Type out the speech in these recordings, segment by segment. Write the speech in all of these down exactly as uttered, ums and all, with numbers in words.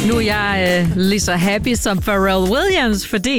Nu er jeg øh, lige så happy som Pharrell Williams, fordi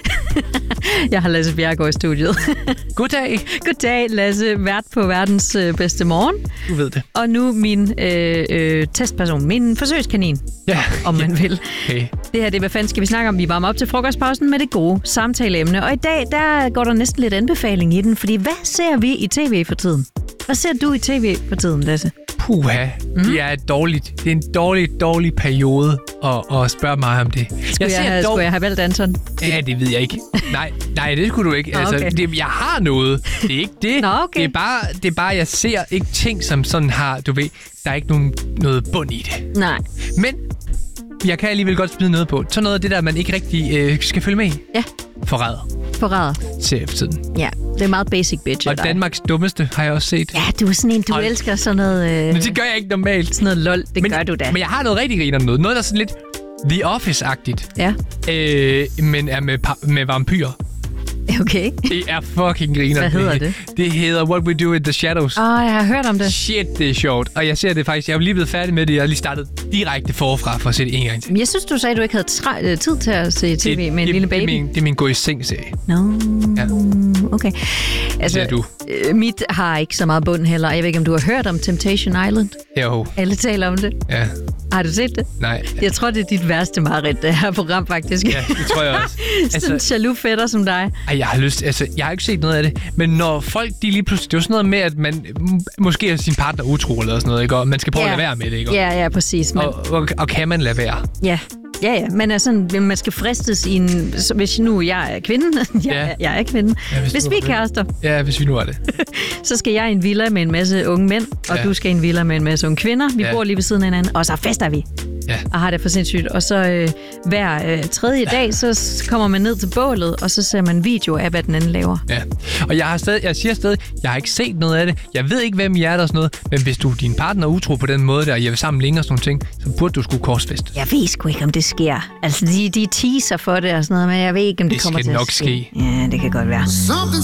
jeg har Lasse Bjerregaard i studiet. Goddag. Goddag, Lasse. Vært på verdens øh, bedste morgen. Du ved det. Og nu min øh, øh, testperson, min forsøgskanin, ja. om man vil. Hey. Det her, det er, hvad fanden skal vi snakke om? Vi varmer op til frokostpausen med det gode samtaleemne. Og i dag, der går der næsten lidt anbefaling i den, fordi hvad ser vi i tv for tiden? Hvad ser du i tv for tiden, Lasse? Puha, mm. det er et dårligt, det er en dårlig, dårlig periode at, at spørge mig om det. Skulle jeg, jeg, have, dog... skulle jeg have valgt Anton? Ja, det ved jeg ikke. Nej, nej, det skulle du ikke. Altså, okay. det, jeg har noget. Det er ikke det. Nå, okay. Det er bare, det er bare, jeg ser ikke ting, som sådan har, du ved, der er ikke nogen, noget bund i det. Nej. Men jeg kan alligevel godt smide noget på. Så noget af det der, man ikke rigtig øh, skal følge med i. Ja. Forræder. Forræder. Serie for tiden. Ja, det er meget basic bitch. Og Danmarks dummeste har jeg også set. Ja, du er sådan en, du og... elsker sådan noget... Øh... Men det gør jeg ikke normalt. Sådan noget lol, det men, gør du da. Men jeg har noget rigtig griner noget. Noget, der er sådan lidt The Office-agtigt. Ja. Øh, men er med, med vampyrer. Okay. Det er fucking griner. Hvad hedder det? Det hedder What We Do in the Shadows. Åh, oh, jeg har hørt om det. Shit, det er sjovt. Og jeg ser det faktisk. Jeg er lige blevet færdig med det. Jeg har lige startet direkte forfra for at se det en gang til. Jeg synes, du sagde, at du ikke havde tra- tid til at se tv det, med en det, lille baby. Det er min, det er min gå i seng-serie. Nå, no. ja. Okay. Altså, det er du. Øh, mit har ikke så meget bund heller. Jeg ved ikke, om du har hørt om Temptation Island? Jo. Alle taler om det. Ja. Har du set det? Nej. Jeg tror, det er dit værste mareridt, det her program, faktisk. Ja, det tror jeg også. Sådan en jaloux fætter som dig. Ej, jeg har lyst... Altså, jeg har ikke set noget af det. Men når folk, de lige pludselig... Det er jo sådan noget med, at man måske er sin partner utro eller sådan noget, ikke? Og man skal prøve ja. at lade være med det, ikke? Ja, ja, præcis. Men... Og, og, og kan man lade være? Ja. Ja, ja, men altså, man skal fristes i en... Hvis nu jeg er kvinde, jeg, ja. jeg er kvinde. Ja, hvis hvis vi er kærester. Ja, hvis vi nu er det. Så skal jeg i en villa med en masse unge mænd, og ja. du skal i en villa med en masse unge kvinder. Vi ja. bor lige ved siden af hinanden, og så fester vi. Ja. Og har det for sindssygt. Og så øh, hver øh, tredje ja. dag, så kommer man ned til bålet, og så ser man video af, hvad den anden laver. Ja, og jeg, har stadig, jeg siger stadig, jeg har ikke set noget af det. Jeg ved ikke, hvem I er der og sådan noget. Men hvis du din partner er utro på den måde der, og jeg vil sammen længere sådan nogle ting, så burde du skulle korsfeste. Jeg ved sgu ikke, om det sker. Altså, de, de teaser for det og sådan noget, men jeg ved ikke, om det, det kommer til at ske. Det skal nok ske. Ja, det kan godt være.